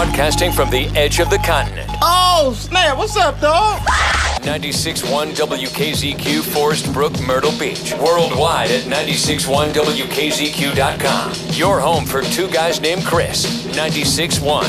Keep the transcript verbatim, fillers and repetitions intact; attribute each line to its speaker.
Speaker 1: Broadcasting from the edge of the continent.
Speaker 2: Oh, snap. What's up, dog?
Speaker 1: ninety-six point one W K Z Q, Forest Brook, Myrtle Beach. Worldwide at ninety-six point one W K Z Q dot com. Your home for two guys named Chris. ninety-six point one.